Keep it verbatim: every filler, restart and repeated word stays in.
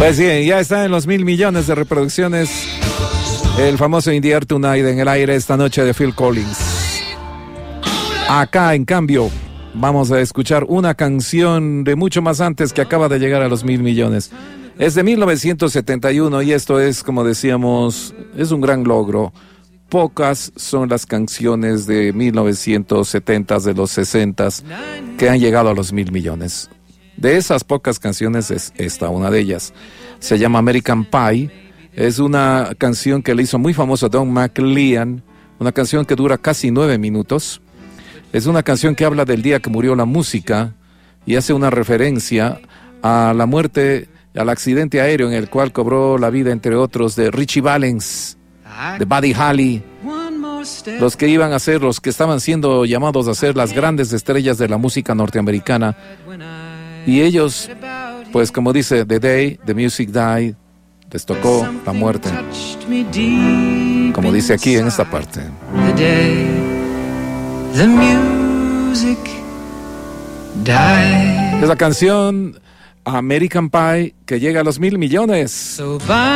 Pues sí, ya está en los mil millones de reproducciones. El famoso In the Air Tonight, en el aire esta noche, de Phil Collins. Acá, en cambio, vamos a escuchar una canción de mucho más antes, que acaba de llegar a los mil millones. Es de mil novecientos setenta y uno y esto es, como decíamos, es un gran logro. Pocas son las canciones de mil novecientos setenta, de los sesenta, que han llegado a los mil millones. De esas pocas canciones es esta una de ellas. Se llama American Pie. Es una canción que le hizo muy famoso Don McLean, una canción que dura casi nueve minutos. Es una canción que habla del día que murió la música y hace una referencia a la muerte, al accidente aéreo en el cual cobró la vida, entre otros, de Richie Valens, de Buddy Holly, los que iban a ser, los que estaban siendo llamados a ser las grandes estrellas de la música norteamericana. Y ellos, pues como dice, The Day the Music Died, les tocó la muerte, como dice aquí en esta parte. The day the music died. Es la canción American Pie, que llega a los mil millones. So bye.